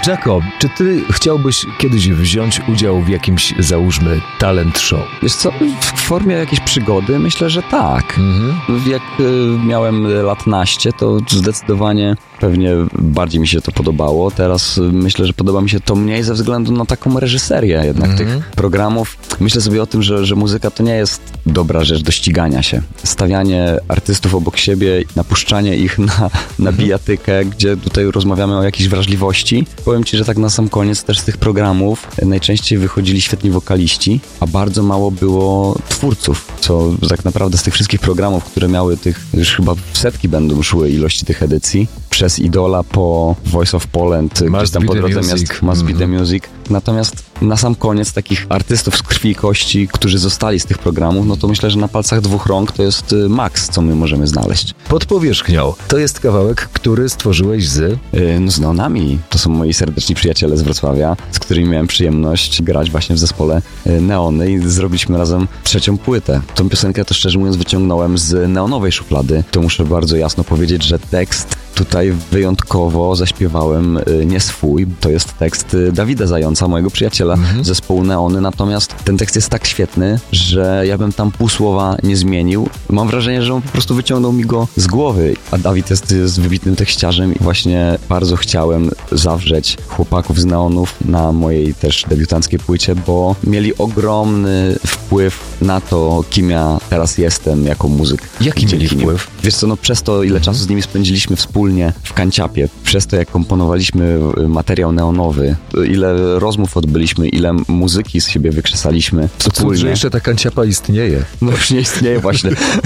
Jacob, czy ty chciałbyś kiedyś wziąć udział w jakimś, załóżmy, talent show? Wiesz co, w formie jakiejś przygody myślę, że tak. Jak miałem lat naście, to zdecydowanie pewnie bardziej mi się to podobało. Teraz myślę, że podoba mi się to mniej ze względu na taką reżyserię jednak tych programów. Myślę sobie o tym, że muzyka to nie jest dobra rzecz do ścigania się. Stawianie artystów obok siebie, napuszczanie ich na bijatykę, gdzie tutaj rozmawiamy o jakiejś wrażliwości. Powiem ci, że tak na sam koniec też z tych programów najczęściej wychodzili świetni wokaliści, a bardzo mało było twórców, co tak naprawdę z tych wszystkich programów, które miały już chyba setki będą szły ilości tych edycji, przez Idola po Voice of Poland, gdzieś tam po drodze Must Be The Music. Natomiast na sam koniec takich artystów z krwi i kości, którzy zostali z tych programów, no to myślę, że na palcach dwóch rąk to jest maks, co my możemy znaleźć. Pod powierzchnią. To jest kawałek, który stworzyłeś z Neonami. To są moi serdeczni przyjaciele z Wrocławia, z którymi miałem przyjemność grać właśnie w zespole Neony i zrobiliśmy razem trzecią płytę. Tą piosenkę to szczerze mówiąc wyciągnąłem z neonowej szuflady. To muszę bardzo jasno powiedzieć, że tekst tutaj wyjątkowo zaśpiewałem nie swój. To jest tekst Dawida Zająca, mojego przyjaciela z zespołu Neony. Natomiast ten tekst jest tak świetny, że ja bym tam pół słowa nie zmienił. Mam wrażenie, że on po prostu wyciągnął mi go z głowy. A Dawid jest wybitnym tekściarzem i właśnie bardzo chciałem zawrzeć chłopaków z Neonów na mojej też debiutanckiej płycie, bo mieli ogromny wpływ na to, kim ja teraz jestem jako muzyk. Jaki mieli wpływ? Wiesz co, no przez to, ile czasu z nimi spędziliśmy wspólnie w Kanciapie, przez to, jak komponowaliśmy materiał neonowy, ile rozmów odbyliśmy, ile muzyki z siebie wykrzesaliśmy wspólnie. To cud, że jeszcze ta Kanciapa istnieje. No już nie istnieje właśnie.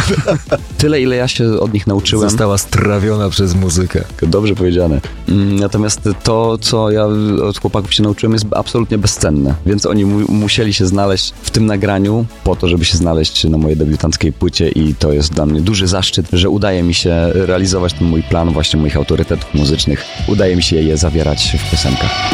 Tyle, ile ja się od nich nauczyłem. Została strawiona przez muzykę. Dobrze powiedziane. Natomiast to, co ja od chłopaków się nauczyłem, jest absolutnie bezcenne. Więc oni musieli się znaleźć w tym nagraniu po to, żeby się znaleźć na mojej debiutanckiej płycie i to jest dla mnie duży zaszczyt, że udaje mi się realizować ten mój plan właśnie moich autorytetów muzycznych. Udaje mi się je zawierać w piosenkach.